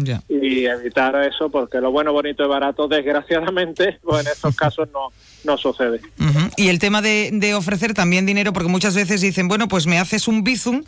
y evitar eso, porque lo bueno, bonito y barato, desgraciadamente, pues en estos casos no sucede. Y el tema de ofrecer también dinero, porque muchas veces dicen, bueno, pues me haces un bizum,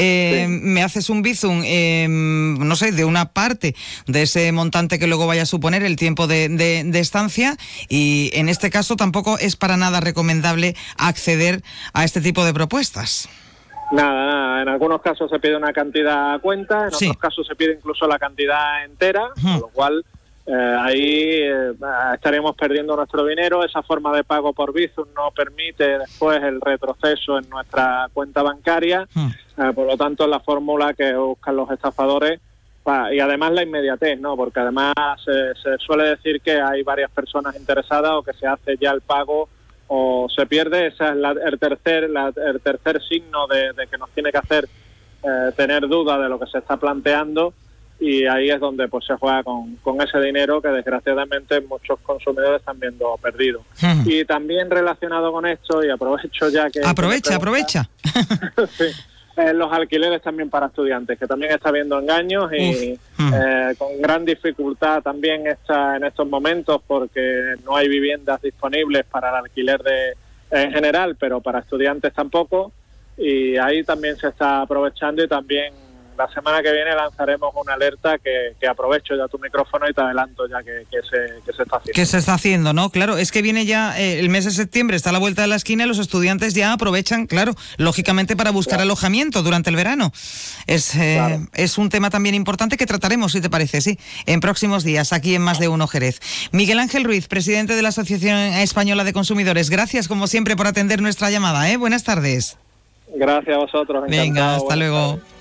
no sé, de una parte de ese montante que luego vaya a suponer el tiempo de estancia, y en este caso tampoco es para nada recomendable acceder a este tipo de propuestas. Nada, en algunos casos se pide una cantidad a cuenta, en otros casos se pide incluso la cantidad entera, con lo cual ahí estaríamos perdiendo nuestro dinero. Esa forma de pago por Bizum no permite después el retroceso en nuestra cuenta bancaria, por lo tanto es la fórmula que buscan los estafadores, y además la inmediatez, ¿no? Porque además se suele decir que hay varias personas interesadas o que se hace ya el pago o se pierde. Ese es el tercer signo de que nos tiene que hacer tener duda de lo que se está planteando, y ahí es donde pues se juega con ese dinero que desgraciadamente muchos consumidores están viendo perdido. Y también relacionado con esto, y aprovecho ya que... Aprovecha. Sí. Los alquileres también para estudiantes, que también está habiendo engaños y con gran dificultad también está en estos momentos, porque no hay viviendas disponibles para el alquiler en general, pero para estudiantes tampoco, y ahí también se está aprovechando. Y también la semana que viene lanzaremos una alerta que aprovecho ya tu micrófono y te adelanto ya que se está haciendo. ¿Qué se está haciendo, no? Claro, es que viene ya el mes de septiembre, está a la vuelta de la esquina, y los estudiantes ya aprovechan, claro, lógicamente para buscar alojamiento durante el verano. Es un tema también importante que trataremos, si te parece, sí, en próximos días, aquí en Más de Uno Jerez. Miguel Ángel Ruiz, presidente de la Asociación Española de Consumidores, gracias como siempre por atender nuestra llamada, ¿eh? Buenas tardes. Gracias a vosotros. Venga, hasta luego. Tardes.